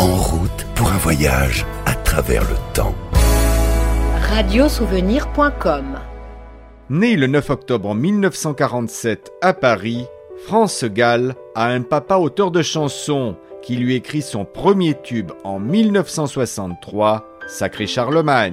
en route pour un voyage à travers le temps. Radiosouvenir.com. Né le 9 octobre 1947 à Paris, France Gall a un papa auteur de chansons qui lui écrit son premier tube en 1963, Sacré Charlemagne.